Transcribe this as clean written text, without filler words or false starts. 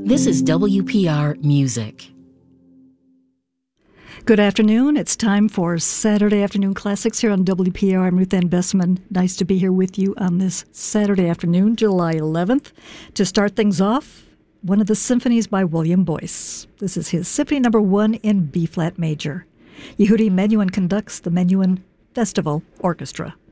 This is WPR Music. Good afternoon. It's time for Saturday Afternoon Classics here on WPR. I'm Ruth Ann Bessman. Nice to be here with you on this Saturday afternoon, July 11th. To start things off, one of the symphonies by William Boyce. This is his Symphony No. 1 in B-flat major. Yehudi Menuhin conducts the Menuhin Festival Orchestra.